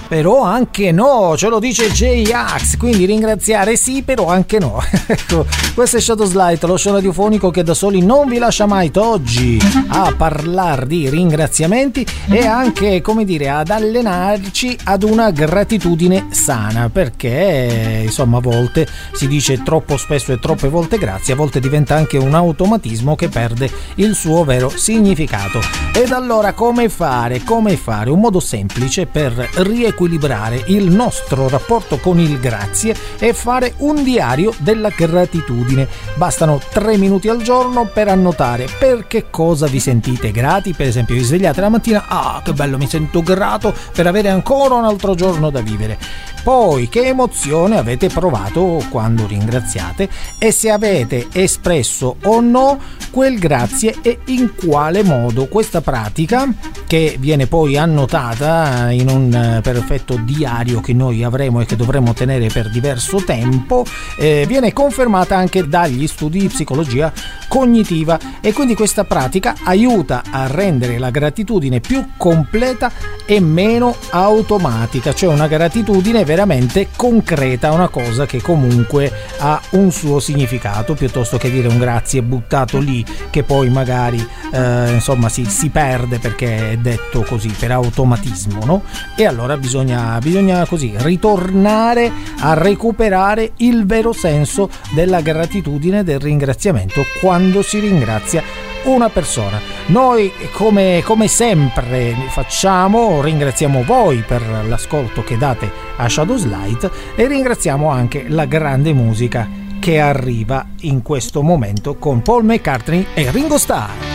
Però anche no, ce lo dice J-Ax, quindi ringraziare sì, però anche no. Ecco, questo è Shadows Light, lo show radiofonico che da soli non vi lascia mai. Oggi a parlare di ringraziamenti e anche, come dire, ad allenarci ad una gratitudine sana, perché insomma a volte si dice troppo spesso e troppe volte grazie, a volte diventa anche un automatismo che perde il suo vero significato. Ed allora come fare? Un modo semplice per riequilibrare il nostro rapporto con il grazie è fare un diario della gratitudine. Bastano 3 minuti al giorno per annotare per che cosa vi sentite grati. Per esempio, vi svegliate la mattina, che bello, mi sento grato per avere ancora un altro giorno da vivere. Poi che emozione avete provato quando ringraziate e se avete espresso o no quel grazie e in quale modo. Questa pratica, che viene poi annotata in un perfetto diario che noi avremo e che dovremo tenere per diverso tempo, viene confermata anche dagli studi di psicologia cognitiva, e quindi questa pratica aiuta a rendere la gratitudine più completa e meno automatica, cioè una gratitudine veramente concreta, una cosa che comunque ha un suo significato, piuttosto che dire un grazie buttato lì che poi magari insomma si perde perché è detto così per automatismo, no? E allora bisogna così ritornare a recuperare il vero senso della gratitudine, del ringraziamento quando si ringrazia una persona. Noi come sempre facciamo, ringraziamo voi per l'ascolto che date a Shadows Light e ringraziamo anche la grande musica che arriva in questo momento con Paul McCartney e Ringo Starr.